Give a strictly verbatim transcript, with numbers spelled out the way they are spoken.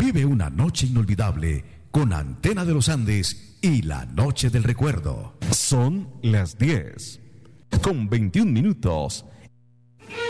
Vive una noche inolvidable con Antena de los Andes y la Noche del Recuerdo. Son las diez con veintiún minutos